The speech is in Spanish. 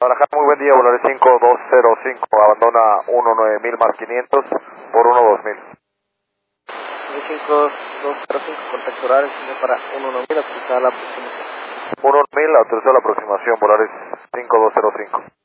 Guadalajara, muy buen día, Volaris 5205, abandona 19000 más 500 por 12000. 5205, contacto horario, para 19000, autorizada la aproximación. 19000, autorizada la aproximación, Volaris 5205.